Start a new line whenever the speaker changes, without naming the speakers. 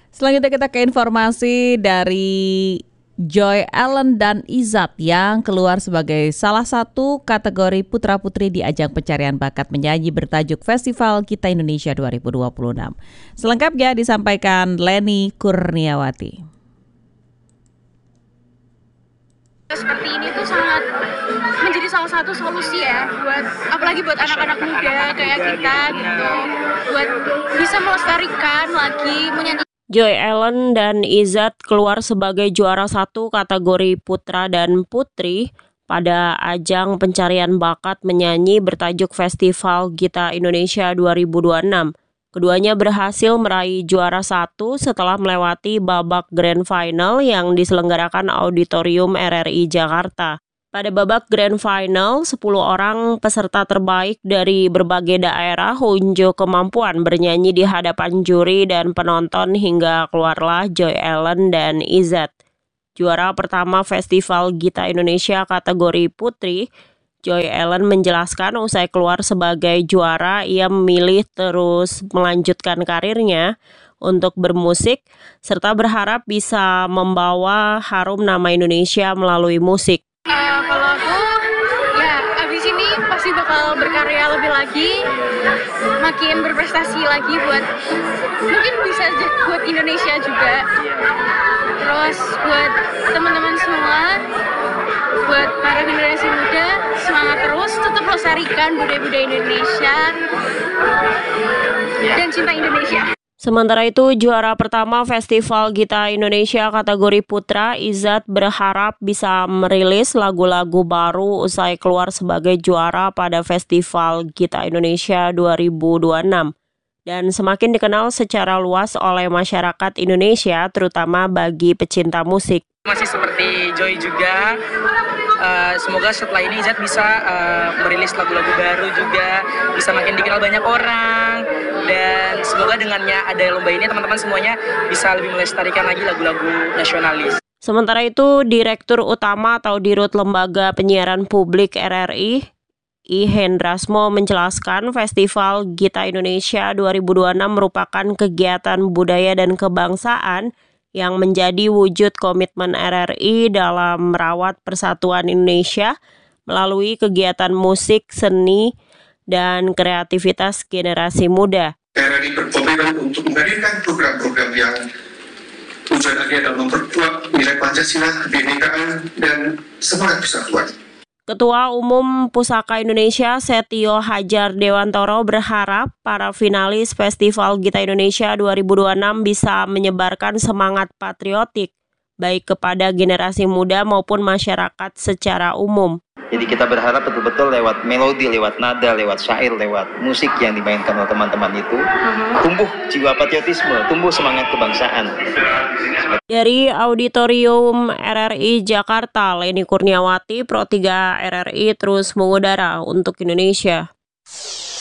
Selanjutnya kita ke informasi dari Joy Allen dan Izat yang keluar sebagai salah satu kategori putra-putri di ajang pencarian bakat menyanyi bertajuk Festival Gita Indonesia 2026. Selengkapnya disampaikan Leni Kurniawati.
Seperti ini tuh sangat menjadi salah satu solusi ya apalagi buat anak-anak muda kayak kita gitu, buat bisa melestarikan lagi menyanyi.
Joy Allen dan Izat keluar sebagai juara satu kategori putra dan putri pada ajang pencarian bakat menyanyi bertajuk Festival Gita Indonesia 2026. Keduanya berhasil meraih juara satu setelah melewati babak grand final yang diselenggarakan Auditorium RRI Jakarta. Pada babak grand final, 10 orang peserta terbaik dari berbagai daerah unjuk kemampuan bernyanyi di hadapan juri dan penonton hingga keluarlah Joy Allen dan Izat. Juara pertama Festival Gita Indonesia kategori putri, Joy Allen menjelaskan usai keluar sebagai juara, ia memilih terus melanjutkan karirnya untuk bermusik, serta berharap bisa membawa harum nama Indonesia melalui musik.
Kalau aku, ya abis ini pasti bakal berkarya lebih lagi, makin berprestasi lagi mungkin bisa buat Indonesia juga. Terus buat teman-teman semua, buat para generasi muda, semangat terus, tetap melestarikan budaya-budaya Indonesia dan cinta Indonesia.
Sementara itu, juara pertama Festival Gita Indonesia kategori putra, Izat berharap bisa merilis lagu-lagu baru usai keluar sebagai juara pada Festival Gita Indonesia 2026. Dan semakin dikenal secara luas oleh masyarakat Indonesia, terutama bagi pecinta musik.
Masih seperti Joy juga, semoga setelah ini Izat bisa merilis lagu-lagu baru juga, bisa makin dikenal banyak orang, dan semoga dengannya ada lomba ini teman-teman semuanya bisa lebih melestarikan lagi lagu-lagu nasionalis.
Sementara itu, Direktur Utama atau Dirut Lembaga Penyiaran Publik RRI, I. Hendrasmo menjelaskan Festival Gita Indonesia 2026 merupakan kegiatan budaya dan kebangsaan yang menjadi wujud komitmen RRI dalam merawat persatuan Indonesia melalui kegiatan musik, seni, dan kreativitas generasi muda.
RRI berkomitmen untuk menghadirkan program-program yang tujuannya adalah memperkuat nilai Pancasila, kebinekaan, dan semangat persatuan.
Ketua Umum Pusaka Indonesia Setio Hajar Dewantoro berharap para finalis Festival Gita Indonesia 2026 bisa menyebarkan semangat patriotik baik kepada generasi muda maupun masyarakat secara umum.
Jadi kita berharap betul-betul lewat melodi, lewat nada, lewat syair, lewat musik yang dimainkan oleh teman-teman itu tumbuh jiwa patriotisme, tumbuh semangat kebangsaan.
Dari Auditorium RRI Jakarta, Leni Kurniawati, Pro 3 RRI terus mengudara untuk Indonesia.